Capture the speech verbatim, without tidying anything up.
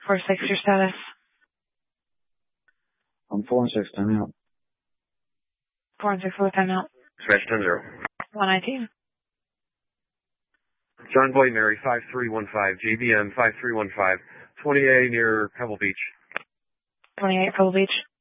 four six, your status. I'm four and six, time out. four and six, with time out. Smash ten zero. one nineteen. John Boy Mary, five three one five, J B M five three one five, twenty A near Pebble Beach. twenty-eight, Pebble Beach.